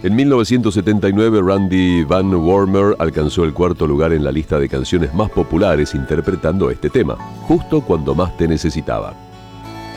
En 1979, Randy Van Warmer alcanzó el cuarto lugar en la lista de canciones más populares interpretando este tema, justo cuando más te necesitaba.